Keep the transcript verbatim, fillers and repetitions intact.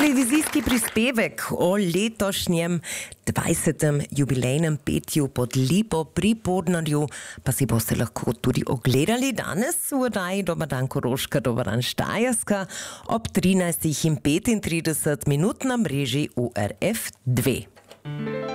Televizijski prispevek o letošnjem dvajsetem jubilejnem petju pod Lipo pri Podnarju pa si boste lahko tudi ogledali danes v oddaji Dober dan Koroška, Dober dan Štajerska ob trinajstih in petintrideset minut na mreži U R F dve.